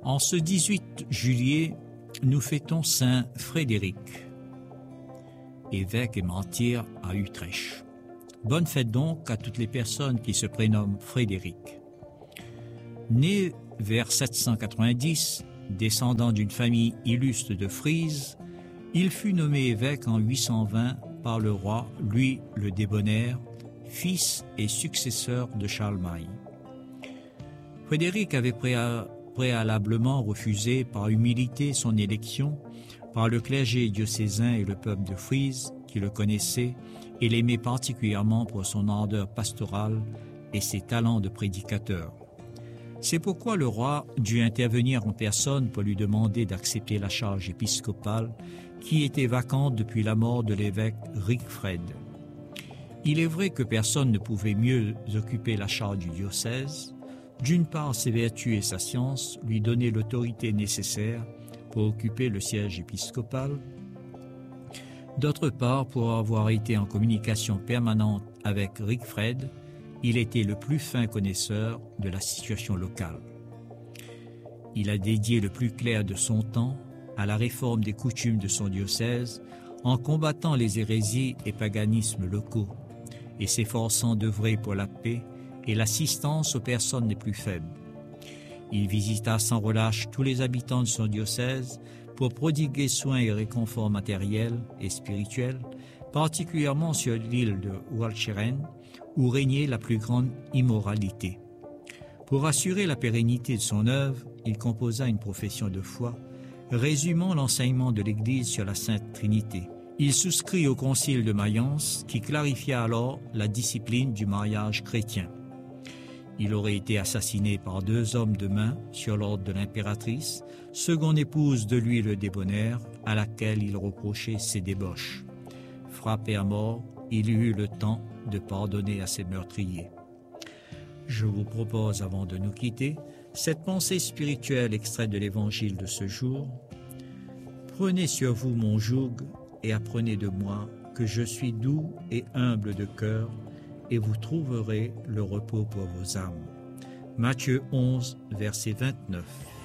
En ce 18 juillet, nous fêtons Saint Frédéric, évêque et martyr à Utrecht. Bonne fête donc à toutes les personnes qui se prénomment Frédéric. Né vers 790, descendant d'une famille illustre de Frise, il fut nommé évêque en 820 par le roi Louis le Débonnaire, fils et successeur de Charlemagne. Frédéric avait préalablement refusé par humilité son élection par le clergé diocésain et le peuple de Frise qui le connaissait et l'aimait particulièrement pour son ardeur pastorale et ses talents de prédicateur. C'est pourquoi le roi dut intervenir en personne pour lui demander d'accepter la charge épiscopale qui était vacante depuis la mort de l'évêque Rigfred. Il est vrai que personne ne pouvait mieux occuper la charge du diocèse. D'une part, ses vertus et sa science lui donnaient l'autorité nécessaire pour occuper le siège épiscopal. D'autre part, pour avoir été en communication permanente avec Rigfred, il était le plus fin connaisseur de la situation locale. Il a dédié le plus clair de son temps à la réforme des coutumes de son diocèse en combattant les hérésies et paganismes locaux et s'efforçant d'œuvrer pour la paix et l'assistance aux personnes les plus faibles. Il visita sans relâche tous les habitants de son diocèse pour prodiguer soins et réconfort matériels et spirituels, particulièrement sur l'île de Walcheren, où régnait la plus grande immoralité. Pour assurer la pérennité de son œuvre, il composa une profession de foi, résumant l'enseignement de l'Église sur la Sainte Trinité. Il souscrit au Concile de Mayence, qui clarifia alors la discipline du mariage chrétien. Il aurait été assassiné par 2 hommes de main sur l'ordre de l'impératrice, seconde épouse de Louis le Débonnaire, à laquelle il reprochait ses débauches. Frappé à mort, il eut le temps de pardonner à ses meurtriers. Je vous propose, avant de nous quitter, cette pensée spirituelle extraite de l'Évangile de ce jour. Prenez sur vous mon joug et apprenez de moi que je suis doux et humble de cœur, et vous trouverez le repos pour vos âmes. Matthieu 11, verset 29.